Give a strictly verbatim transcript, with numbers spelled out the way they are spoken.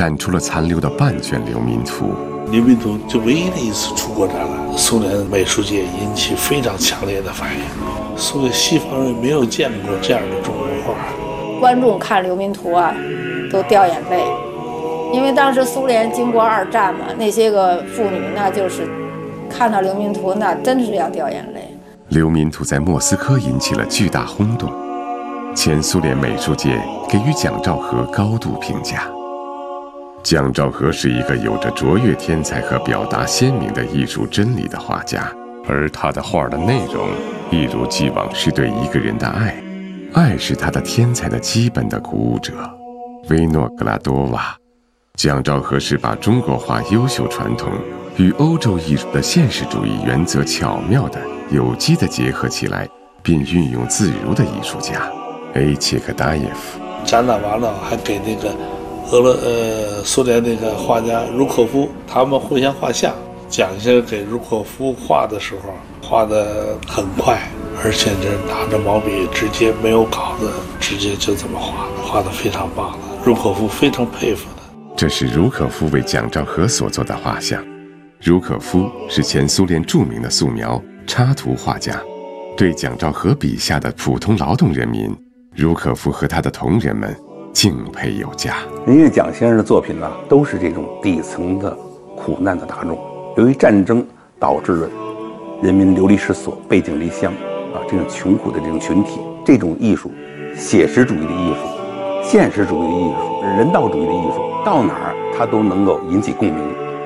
展出了残留的半卷流民图。 流民图就唯一的一次出国展览，苏联美术界引起非常强烈的反应。所以西方人没有见过这样的中国画。 观众看流民图啊，都掉眼泪，因为当时苏联经过二战嘛，那些个妇女那就是看到流民图，那真是要掉眼泪。 流民图在莫斯科引起了巨大轰动，前苏联美术界给予蒋兆和高度评价。蒋兆和是一个有着卓越天才和表达鲜明的艺术真理的画家，而他的画的内容一如既往是对一个人的爱，爱是他的天才的基本的鼓舞者。维诺格拉多瓦，蒋兆和是把中国画优秀传统与欧洲艺术的现实主义原则巧妙的、有机的结合起来，并运用自如的艺术家。A. 切克达耶夫展览完了，还给那个俄罗呃苏联那个画家茹可夫，他们互相画像。蒋先生给茹可夫画的时候，画得很快，而且这拿着毛笔直接没有稿子，直接就这么画的，画得非常棒的。茹可夫非常佩服的。 这是茹可夫为蒋兆和所做的画像。茹可夫是前苏联著名的素描、插图画家，对蒋兆和笔下的普通劳动人民，茹可夫和他的同仁们敬佩有加。 因为蒋先生的作品呢，都是这种底层的苦难的大众，由于战争导致了人民流离失所、背井离乡啊，这种穷苦的这种群体，这种艺术，写实主义的艺术、现实主义的艺术、人道主义的艺术，到哪儿它都能够引起共鸣。